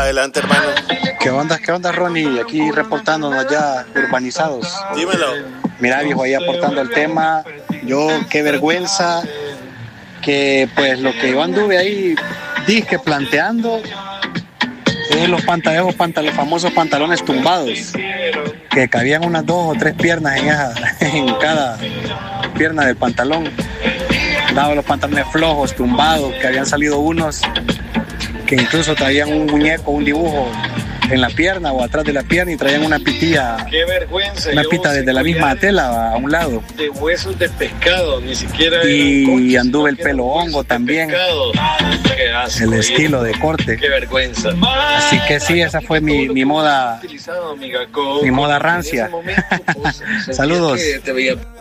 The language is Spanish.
Adelante, hermano. ¿Qué onda, Ronnie? Aquí reportándonos ya urbanizados. Dímelo. Mira, viejo, ahí aportando el tema. Yo, qué vergüenza que pues lo que yo anduve ahí disque planteando es los famosos pantalones tumbados, que cabían unas 2 o 3 piernas en cada pierna del pantalón. Daba los pantalones flojos, tumbados, que habían salido unos que incluso traían un muñeco, un dibujo en la pierna o atrás de la pierna y traían una pitilla, qué vergüenza, una pita desde la misma tela a un lado. De huesos de pescado, ni siquiera. Y anduve el pelo hongo también, el estilo de corte. Qué vergüenza. Así que sí, esa fue mi moda rancia. Saludos.